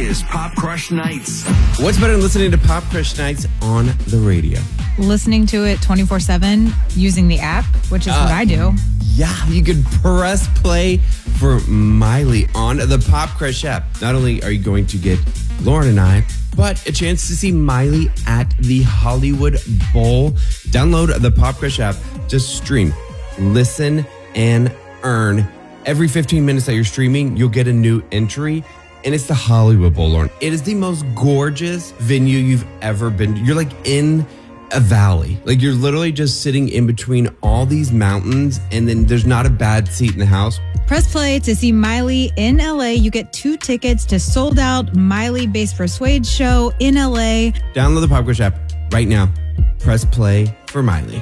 is Pop Crush Nights. What's better than listening to Pop Crush Nights on the radio? Listening to it 24/7 using the app, which is what I do. Yeah, you could press play for Miley on the Pop Crush app. Not only are you going to get Lauren and I, but a chance to see Miley at the Hollywood Bowl. Download the Pop Crush app. Just stream, listen, and earn. Every 15 minutes that you're streaming, you'll get a new entry. And it's the Hollywood Bowl, Lauren. It is the most gorgeous venue you've ever been to. You're like in a valley. Like you're literally just sitting in between all these mountains, and then there's not a bad seat in the house. Press play to see Miley in LA. You get 2 tickets to sold out Miley Bass Persuade show in LA. Download the Pop Crush app right now. Press play for Miley.